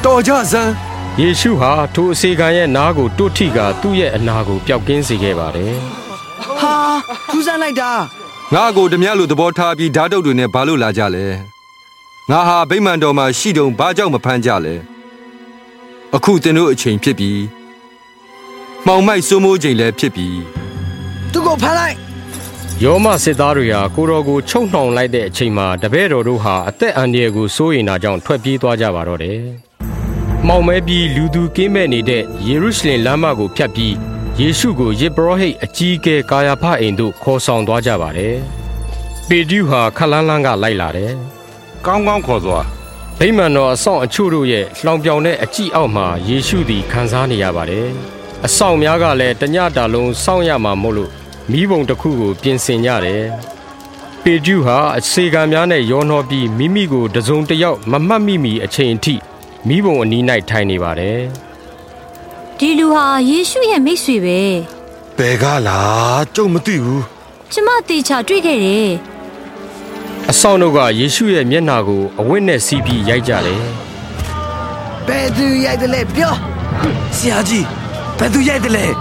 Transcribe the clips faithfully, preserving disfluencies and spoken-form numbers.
တော်ကြစမ်းယေရှုဟာထိုအစေခံရဲ့နားကိုတွတ်ထိကသူ့ရဲ့အနာကိုပျောက်ကင်းစေခဲ့ပါတယ်ဟာထူးဆန်းလိုက်တာငါကိုဓမြလို့သဘောထားပြီးဓာတ်တုတ်တွေနဲ့ဘာလို့လာကြလဲငါဟာဗိမာန်တော်မှာရှိတုံဘာကြောင့်မဖမ်းကြလဲအခုသင်တို့အချိန်ဖြစ်ပြီးမှောင်မိုက်စိုးမိုးချိန်လည်းဖြစ်ပြီးသူကိုဖမ်းလိုက်ယောမစစ်သားတွေဟာကိုတော်ကိုချုပ်နှောင်လိုက်တဲ့အချိန်မှာတပည့်တော်တို့ဟာအသက်အန္တရာယ်ကိုစိုးရိမ်တာကြောင့်ထွက်ပြေးသွားကြပါတော့တယ်။မှောင်မဲပြီးလူသူကင်းမဲ့နေတဲ့ယေရုရှလင်လမ်းမကိုဖြတ်ပြီးယေရှုကိုယေဘရဟိတ်အကြီးအကဲကာယာဖအိမ်သို့ခေါ်ဆောင်သွားကြပါတယ်။ပေတရုဟာခလန်းလန်းကလိုက်လာတယ်။ကောင်းကောင်းခေါ်သွားဗိမာန်တော်အဆောင်အချို့တို့ရဲ့လှောင်ပြောင်တဲ့အကြည့်အောက်မှာယေရှုသည်ခံစားနေရပါတယ်။အဆောင်များကလည်းတညတာလုံးစောင့်ရမှာမို့လို့မိဘုံတစ်ခုကိုပြင်ဆင်ကြတယ်။ပေတရုဟာအစေခံများနဲ့ရောနှောပြီးမိမိကိုတစုံတစ်ယောက်မမှတ်မိမီအချိန်အထိမိဘုံအနီး၌ထိုင်နေပါတယ်။ဒီလူဟာယေရှုရဲ့မိတ်ဆွေပဲ။ဘယ်ကလားကျုပ်မသိဘူး။ကျမတေချာတွေ့ခဲ့တယ်။အဆောင်တို့ကယေရှုရဲ့မျက်နှာကိုအဝတ်နဲ့စီးပြီးရိုက်ကြတယ်။ဘယ်သူရိုက်တယ်လဲပြော။ဆရာကြီးဘယ်သူရိုက်တယ်လဲ။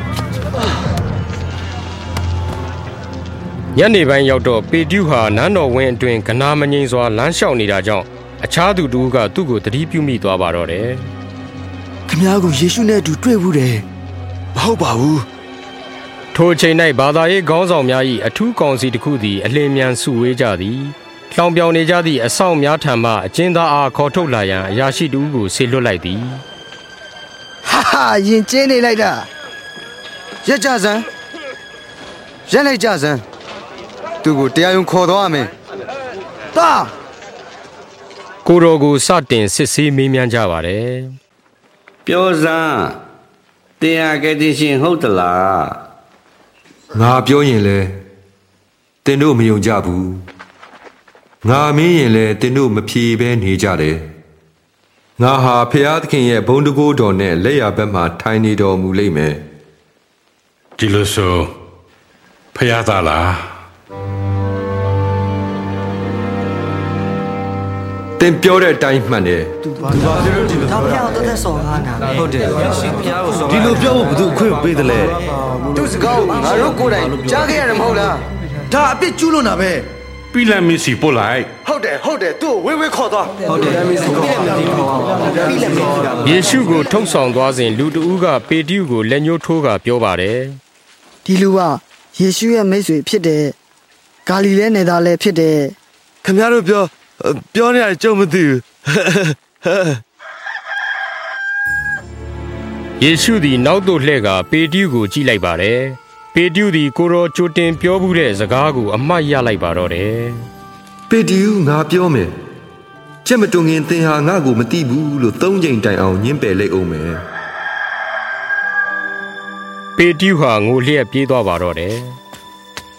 ညနေပိုင်းရောက်တော့ပေတရုဟာနန်းတော်ဝင်းအတွင်းကနာမငြိမ်စွာလမ်းလျှောက်နေတာကြောင့်အခြားသူတို့ကသူ့ကိုသတိပြုမိသွားပါတော့တယ်။ခင်ဗျားကိုယေရှုနဲ့အတူတွေ့ဘူးတယ်။မဟုတ်ပါဘူး။ထိုအချိန်၌ဘာသာရေးခေါင်းဆောင်များ၏အထူးကောင်စီတစ်ခုသည်အလင်းမြန်စုဝေးကြသည်။လှောင်ပြောင်နေကြသည့်အဆောင်များထံမှအကျဉ်းသားအားခေါ်ထုတ်လာရန်အရာရှိတို့ကိုဆေလွတ်လိုက်သည်။ဟာဟာရင်ကျင်းနေလိုက်တာ။ရက်ကြစမ်း။ရက်လိုက်ကြစမ်း။သူကိုတရားရုံးခေါ်သွားမယ်။တာကိုတော်ကိုစတင်စစ်ဆေးမေးမြန်းကြပါတယ်။ပြောစမ်းတရားကတိရှင်ဟုတ်သလား။ငါပြောရင်လေတင်တို့မယုံကြဘူး။ငါမင်းရင်လေတင်တို့မဖြေဘဲနေကြတယ်။ငါဟာဖျားသခင်ရဲ့ဘုန်းတကိုးတော်နဲ့လက်ရဘက်မှထိုင်နေတော်မူလိမ့်မယ်။ဒီလိုဆိုဖျားသားလားတင်ပြောတဲ့အတိုင်းမှန်တယ်သူဘာလို့ဒီလိုတော့ဖျားတော့တဲ့ဆော်ကားနာဟုတ်တယ်ရှင်ဖျားကိုဆော်ဒီလိုပြောဖို့ဘယ်သူအခွင့်ပေးတယ်လဲသူစကားကိုငါတို့ကိုယ်တိုင်ကြားခဲ့ရတယ်မဟုတ်လားဒါအပြစ်ကျူးလွန်တာပဲပြီးလက်မီစီပို့လိုက်ဟုတ်တယ်ဟုတ်တယ်သူ့ဝေးဝေးခေါ်သွားဟုတ်တယ်ပြီးလက်မီစီခေါ်ပြီးလက်မီစီယေရှုကိုထုံဆောင်သွားစဉ်လူတဦးကပေတရုကိုလက်ညှိုးထိုးကပြောပါတယ်ဒီလူကယေရှုရဲ့မိတ်ဆွေဖြစ်တယ်ဂါလိလဲနယ်သားလည်းဖြစ်တယ်ခင်ဗျားတို့ပြောပြောနေရတယ်ကြုံမသိဘူးယေရှုသည်နောက်သို့လှည့်ကပေတရုကိုကြည့်လိုက်ပါတယ်ပေတရုသည်ကိုရောကြိုတင်ပြောမှုတဲ့စကားကိုအမှတ်ရလိုက်ပါတော့တယ်ပေတရုငါပြောမယ်ကြက်မတုံငင်သင်ဟာငါ့ကိုမသိဘူးလို့သုံးချိန်တိုင်အောင်ညှင်းပယ်လိုက်အောင်မယ်ပေတရုဟာငိုလျက်ပြေးသွားပါတော့တယ်